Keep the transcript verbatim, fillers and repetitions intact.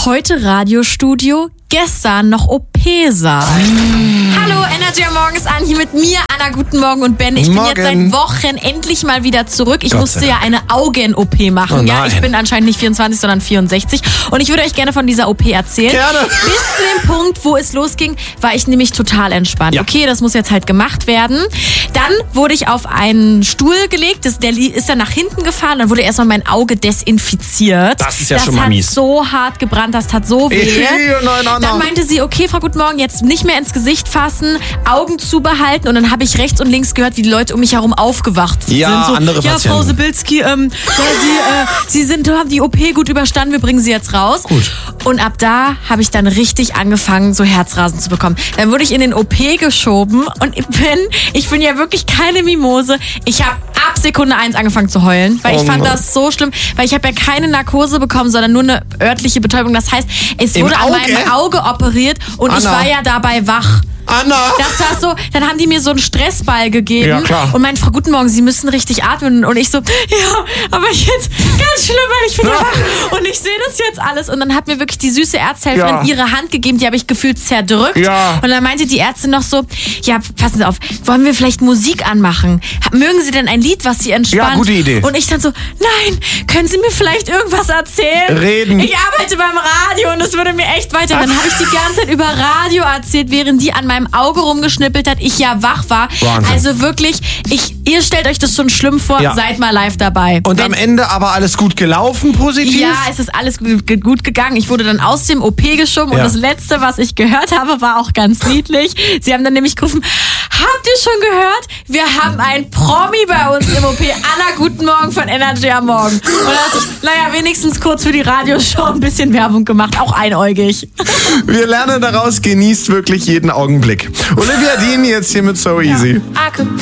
Heute Radiostudio, gestern noch O P-Saal. Mm. Hallo, Energy am Morgen ist an, hier mit mir, Anna, guten Morgen und Ben. Ich Morgen. bin jetzt seit Wochen endlich mal wieder zurück. Ich Gott musste sei ja eine Augen-O P machen. Oh ja, ich bin anscheinend nicht vierundzwanzig, sondern vierundsechzig. Und ich würde euch gerne von dieser O P erzählen. Gerne. Bis zu dem Punkt, wo es losging, war ich nämlich total entspannt. Ja. Okay, das muss jetzt halt gemacht werden. Dann wurde ich auf einen Stuhl gelegt, das, der ist dann nach hinten gefahren, dann wurde erstmal mein Auge desinfiziert. Das ist ja das schon mal hat mies. so hart gebrannt, das tat so weh. Nein, nein, nein. Dann meinte sie, okay, Frau Guten Morgen, jetzt nicht mehr ins Gesicht fassen, Augen zubehalten. Und dann habe ich rechts und links gehört, wie die Leute um mich herum aufgewacht Ja, sind. So, andere ja, Patienten. Frau Sibilski, ähm, ja, Sie, äh, Sie sind, haben die O P gut überstanden, wir bringen Sie jetzt raus. Gut. Und ab da habe ich dann richtig angefangen, so Herzrasen zu bekommen. Dann wurde ich in den O P geschoben und ich bin, ich bin ja wirklich keine Mimose. Ich habe ab Sekunde eins angefangen zu heulen, weil Oh ich fand Mann. das so schlimm, weil ich habe ja keine Narkose bekommen, sondern nur eine örtliche Betäubung. Das heißt, es Im wurde an Auge? meinem Auge operiert und ich Anna. war ja dabei wach. Anna! Das war so, dann haben die mir so einen Stressball gegeben. Ja, klar. Und meinen, Frau Guten Morgen, Sie müssen richtig atmen. Und ich so, ja, aber jetzt ganz schlimm, weil ich bin ja Ja. wach und ich sehe das jetzt alles. Und dann hat mir wirklich die süße Ärzthelferin Ja. ihre Hand gegeben, die habe ich gefühlt zerdrückt. Ja. Und dann meinte die Ärztin noch so, ja, passen Sie auf, wollen wir vielleicht Musik anmachen? Mögen Sie denn ein Lied, was Sie entspannt? Ja, gute Idee. Und ich dann so, nein, können Sie mir vielleicht irgendwas erzählen? Reden. Ich arbeite beim Radio und es würde mir echt weiter. Dann habe ich die ganze Zeit über Radio erzählt, während die an meinem Auge rumgeschnippelt hat, ich ja wach war. Wahnsinn. Also wirklich, ich, ihr stellt euch das schon schlimm vor, Ja. seid mal live dabei. Und Wenn- am Ende aber alles gut gelaufen, positiv? ja, es ist alles gut, gut gegangen. Ich wurde dann aus dem O P geschoben und Ja. das Letzte, was ich gehört habe, war auch ganz niedlich. Sie haben dann nämlich gerufen, habt ihr schon gehört? Wir haben einen Promi bei uns im O P. Anna, guten Morgen von Energy am Morgen. Und da hatte ich, naja, wenigstens kurz für die Radioshow ein bisschen Werbung gemacht, auch einäugig. Wir lernen daraus, genießt wirklich jeden Augenblick. Olivia Dean jetzt hier mit So Easy. I could